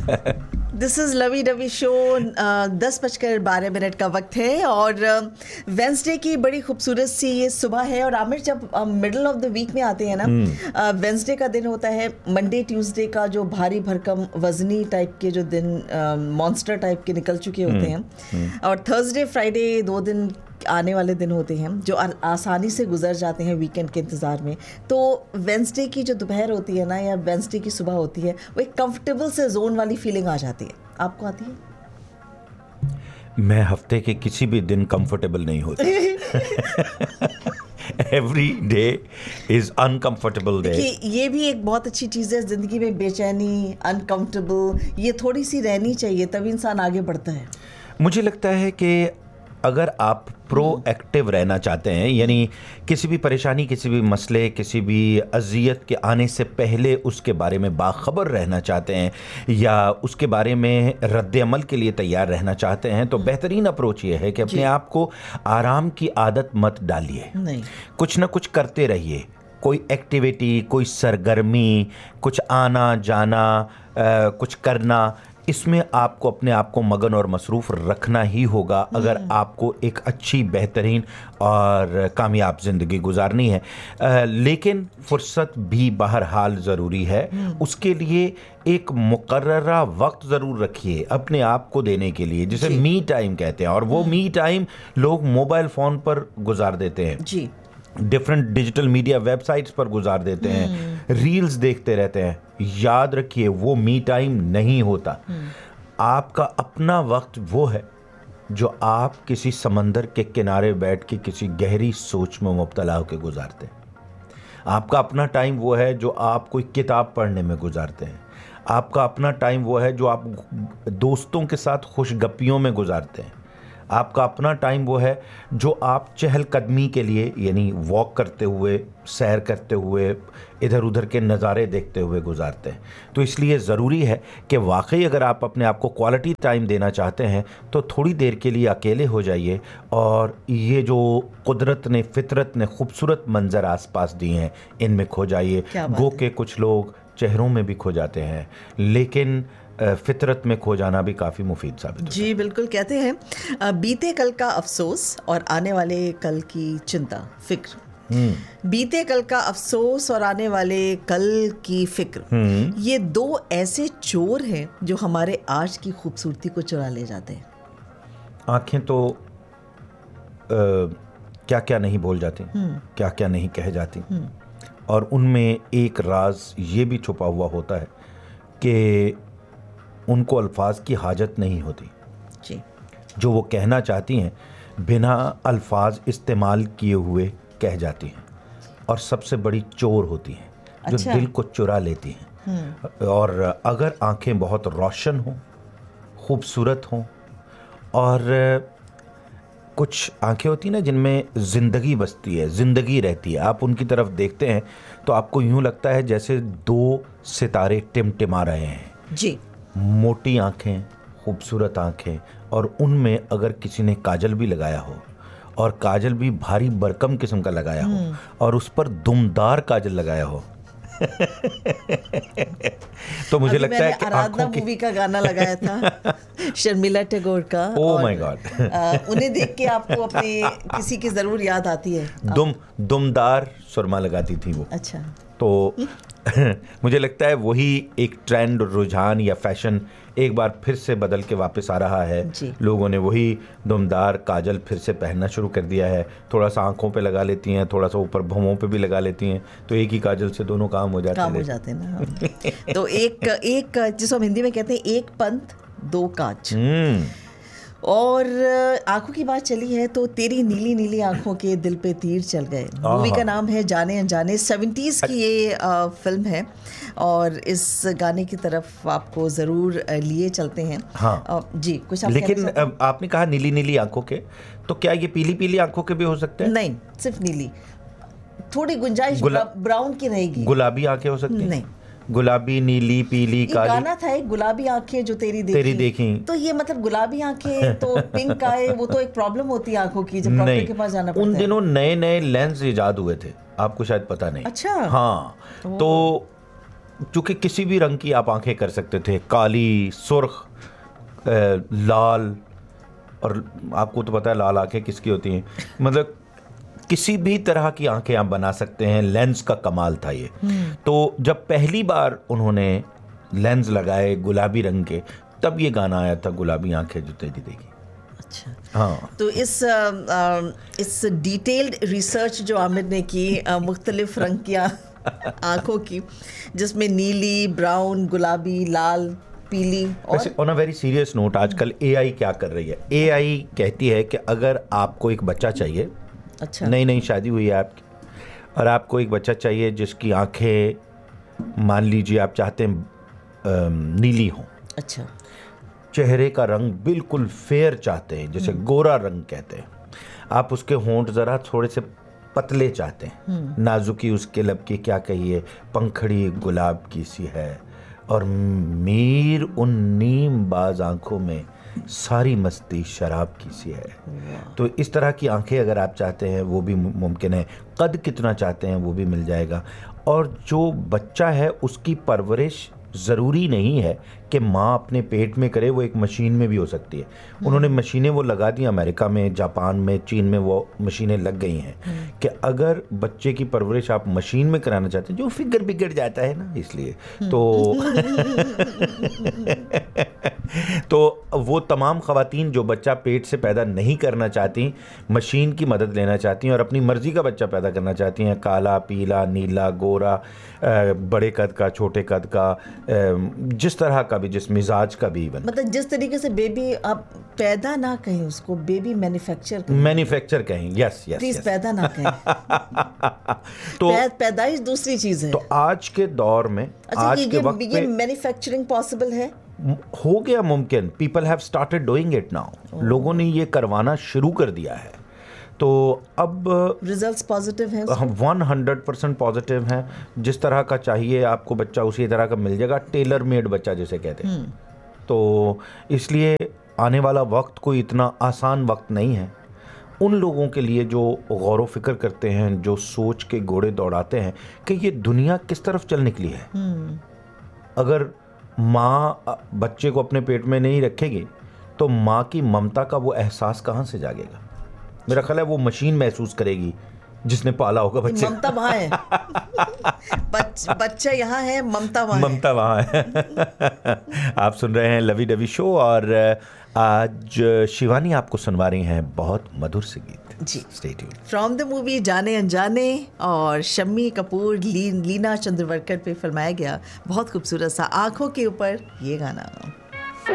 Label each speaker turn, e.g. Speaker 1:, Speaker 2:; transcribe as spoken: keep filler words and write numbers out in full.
Speaker 1: This is lovey dovey show. दस बजकर बारह मिनट का वक्त है और वेंसडे uh, की बड़ी खूबसूरत सी ये सुबह है। और आमिर, जब मिडल ऑफ द वीक में आते हैं ना, वेंसडे uh, का दिन होता है, मंडे ट्यूसडे का जो भारी भरकम वजनी टाइप के जो दिन मॉन्स्टर uh, टाइप के निकल चुके होते हैं, और थर्सडे फ्राइडे दो दिन आने वाले दिन होते हैं जो आ, आसानी से गुजर जाते हैं वीकेंड के इंतज़ार में। तो वेंसडे की जो दोपहर होती है ना, या वेंसडे की सुबह होती है, वो एक कंफर्टेबल से जोन वाली फीलिंग आ जाती है। आपको आती है?
Speaker 2: मैं हफ्ते के किसी भी दिन कंफर्टेबल नहीं होती। Every day is uncomfortable day.
Speaker 1: ये भी एक बहुत अच्छी चीज़ है ज़िंदगी में, बेचैनी, अनकंफर्टेबल, ये थोड़ी सी रहनी चाहिए, तभी इंसान आगे बढ़ता है।
Speaker 2: मुझे लगता है कि अगर आप प्रोएक्टिव रहना चाहते हैं, यानी किसी भी परेशानी, किसी भी मसले, किसी भी अजियत के आने से पहले उसके बारे में बाखबर रहना चाहते हैं, या उसके बारे में रद्द-ए-अमल के लिए तैयार रहना चाहते हैं, तो बेहतरीन अप्रोच ये है कि अपने आप को आराम की आदत मत डालिए। नहीं, कुछ ना कुछ करते रहिए। कोई एक्टिविटी, कोई सरगर्मी, कुछ आना जाना, आ, कुछ करना, इसमें आपको अपने आप को मगन और मसरूफ़ रखना ही होगा अगर आपको एक अच्छी, बेहतरीन और कामयाब ज़िंदगी गुजारनी है। आ, लेकिन फुर्सत भी बहरहाल ज़रूरी है। उसके लिए एक मुकर्ररा वक्त ज़रूर रखिए अपने आप को देने के लिए, जिसे मी टाइम कहते हैं। और वो मी टाइम लोग मोबाइल फ़ोन पर गुजार देते हैं जी, डिफरेंट डिजिटल मीडिया वेबसाइट्स पर गुजार देते हैं, रील्स देखते रहते हैं। याद रखिए, वो मी टाइम नहीं होता। आपका अपना वक्त वो है जो आप किसी समंदर के किनारे बैठ के किसी गहरी सोच में मुब्तला होकर गुजारते हैं। आपका अपना टाइम वो है जो आप कोई किताब पढ़ने में गुजारते हैं। आपका अपना टाइम वो है जो आप दोस्तों के साथ खुशगप्पियों में गुजारते हैं। आपका अपना टाइम वो है जो आप चहलकदमी के लिए, यानी वॉक करते हुए, सैर करते हुए, इधर उधर के नज़ारे देखते हुए गुजारते हैं। तो इसलिए ज़रूरी है कि वाकई अगर आप अपने आप को क्वालिटी टाइम देना चाहते हैं तो थोड़ी देर के लिए अकेले हो जाइए, और ये जो कुदरत ने, फितरत ने खूबसूरत मंजर आसपास दिए हैं, इनमें खो जाइए। गो के कुछ लोग चेहरों में भी खो जाते हैं, लेकिन फितरत में खो जाना भी काफ़ी मुफीद साबित होता है।
Speaker 1: जी बिल्कुल। कहते हैं बीते कल का अफसोस और आने वाले कल की चिंता, फिक्र। बीते कल का अफसोस और आने वाले कल की फिक्र, ये दो ऐसे चोर हैं जो हमारे आज की खूबसूरती को चुरा ले जाते हैं।
Speaker 2: आंखें तो क्या क्या नहीं बोल जाती, क्या क्या नहीं कह जाती, और उनमें एक राज ये भी छुपा हुआ होता है कि उनको अल्फाज की हाजत नहीं होती जी। जो वो कहना चाहती हैं बिना अल्फाज इस्तेमाल किए हुए कह जाती हैं, और सबसे बड़ी चोर होती हैं जो अच्छा। दिल को चुरा लेती हैं। और अगर आंखें बहुत रोशन हों, खूबसूरत हों, और कुछ आंखें होती हैं ना जिनमें ज़िंदगी बसती है, ज़िंदगी रहती है, आप उनकी तरफ देखते हैं तो आपको यूँ लगता है जैसे दो सितारे टिमटिमा रहे हैं जी। मोटी आंखें, खूबसूरत आंखें, और उनमें अगर किसी ने काजल भी लगाया हो, और काजल भी भारी भरकम किस्म का लगाया हो, और उस पर दुमदार काजल लगाया हो तो मुझे लगता है कि
Speaker 1: आराधना मूवी का गाना लगाया था शर्मिला टैगोर का।
Speaker 2: ओह माय गॉड,
Speaker 1: उन्हें देख के आपको अपने किसी की जरूर याद आती है?
Speaker 2: दुम दुमदार सुरमा लगाती थी वो।
Speaker 1: अच्छा,
Speaker 2: तो मुझे लगता है वही एक ट्रेंड, रुझान या फैशन एक बार फिर से बदल के वापस आ रहा है। लोगों ने वही दुमदार काजल फिर से पहनना शुरू कर दिया है। थोड़ा सा आंखों पे लगा लेती हैं, थोड़ा सा ऊपर भौंहों पे भी लगा लेती हैं, तो एक ही काजल से दोनों काम हो जाते हैं।
Speaker 1: काम हो जाते हैं ना। तो एक एक जिसको हम हिंदी में कहते हैं एक पंथ दो काज। और आंखों की बात चली है तो तेरी नीली नीली आंखों के दिल पे तीर चल गए। मूवी का नाम है जाने अनजाने। सेवेंटीज़ की ये आ, फिल्म है, और इस गाने की तरफ आपको ज़रूर लिए चलते हैं।
Speaker 2: हाँ
Speaker 1: आ, जी कुछ आप
Speaker 2: लेकिन आपने कहा नीली नीली आंखों के, तो क्या ये पीली पीली आंखों के भी हो सकते हैं?
Speaker 1: नहीं, सिर्फ नीली, थोड़ी गुंजाइश ब्राउन की रहेगी।
Speaker 2: गुलाबी आंखें हो सकती हैं?
Speaker 1: नहीं,
Speaker 2: गुलाबी, नीली, पीली, काली।
Speaker 1: गाना था एक, गुलाबी आंखें जो तेरी देखी,
Speaker 2: तेरी देखी।
Speaker 1: तो ये मतलब गुलाबी आंखें तो पिंक आए, वो तो एक प्रॉब्लम होती है आंखों की, जब डॉक्टर के पास जाना पड़ता है।
Speaker 2: उन दिनों नए नए लेंस इजाद हुए थे, आपको शायद पता नहीं।
Speaker 1: अच्छा,
Speaker 2: हाँ, तो चूंकि किसी भी रंग की आप आंखें कर सकते थे, काली, सुर्ख, लाल, और आपको तो पता है लाल आंखें किसकी होती हैं, मतलब किसी भी तरह की आंखें आप बना सकते हैं। लेंस का कमाल था ये। तो जब पहली बार उन्होंने लेंस लगाए गुलाबी रंग के, तब ये गाना आया था, गुलाबी आंखें जो तेरी देखी।
Speaker 1: अच्छा,
Speaker 2: हाँ।
Speaker 1: तो इस आ, आ, इस डिटेल्ड रिसर्च जो आमिर ने की आ, मुख्तलिफ रंग की आंखों की, जिसमें नीली, ब्राउन, गुलाबी, लाल, पीली, और
Speaker 2: on a very serious note, आजकल एआई क्या कर रही है? एआई कहती है कि अगर आपको एक बच्चा चाहिए,
Speaker 1: अच्छा,
Speaker 2: नई नई शादी हुई है आपकी, और आपको एक बच्चा चाहिए जिसकी आंखें मान लीजिए आप चाहते हैं नीली हों,
Speaker 1: अच्छा,
Speaker 2: चेहरे का रंग बिल्कुल फेयर चाहते हैं, जैसे गोरा रंग कहते हैं, आप उसके होंठ ज़रा थोड़े से पतले चाहते हैं, नाजुकी उसके लब की क्या कहिए, पंखड़ी गुलाब की सी है, और मीर उन नीम बाज आंखों में सारी मस्ती शराब की सी है। तो इस तरह की आंखें अगर आप चाहते हैं वो भी मुमकिन है। कद कितना चाहते हैं वो भी मिल जाएगा। और जो बच्चा है उसकी परवरिश ज़रूरी नहीं है कि माँ अपने पेट में करे, वो एक मशीन में भी हो सकती है। उन्होंने मशीनें वो लगा दी, अमेरिका में, जापान में, चीन में वो मशीनें लग गई हैं कि अगर बच्चे की परवरिश आप मशीन में कराना चाहते हैं, जो फिगर बिगड़ जाता है ना, इसलिए तो तो वो तमाम ख़वातीन जो बच्चा पेट से पैदा नहीं करना चाहती, मशीन की मदद लेना चाहती हैं और अपनी मर्ज़ी का बच्चा पैदा करना चाहती हैं, काला, पीला, नीला, गोरा, बड़े कद का, छोटे कद का, जिस तरह का भी, जिस मिजाज का भी, इवन
Speaker 1: मतलब जिस तरीके से बेबी आप पैदा ना कहें, उसको बेबी मैन्युफैक्चर कहें,
Speaker 2: मैन्युफैक्चर कहें, यस यस
Speaker 1: प्लीज, पैदा ना कहें।
Speaker 2: तो
Speaker 1: पैदाइश दूसरी चीज है।
Speaker 2: तो आज के दौर में,
Speaker 1: अच्छा,
Speaker 2: आज
Speaker 1: ये,
Speaker 2: के वक्त
Speaker 1: ये मैन्युफैक्चरिंग पॉसिबल है,
Speaker 2: हो गया मुमकिन। People have started doing it now, लोगों ने ये करवाना शुरू कर दिया है। तो अब
Speaker 1: रिजल्ट्स पॉजिटिव हैं,
Speaker 2: वन हंड्रेड परसेंट पॉजिटिव हैं। जिस तरह का चाहिए आपको बच्चा उसी तरह का मिल जाएगा, टेलर मेड बच्चा जिसे कहते हैं। तो इसलिए आने वाला वक्त कोई इतना आसान वक्त नहीं है उन लोगों के लिए जो गौर व फिक्र करते हैं, जो सोच के घोड़े दौड़ाते हैं कि ये दुनिया किस तरफ चल निकली है। अगर माँ बच्चे को अपने पेट में नहीं रखेगी तो माँ की ममता का वो एहसास कहाँ से जागेगा? मेरा ख्याल है वो मशीन महसूस करेगी जिसने पाला होगा बच्चे।
Speaker 1: ममता वहाँ है, बच, बच्चा यहाँ है, ममता वहाँ
Speaker 2: ममता वहाँ है। आप सुन रहे हैं लवी डवी शो और आज शिवानी आपको सुनवा रही हैं बहुत मधुर से गीत
Speaker 1: जी।
Speaker 2: Stay tuned.
Speaker 1: From the movie जाने अनजाने, और शम्मी कपूर, ली, लीना चंद्रवरकर पे फिल्माया गया बहुत खूबसूरत सा आंखों के ऊपर ये गाना।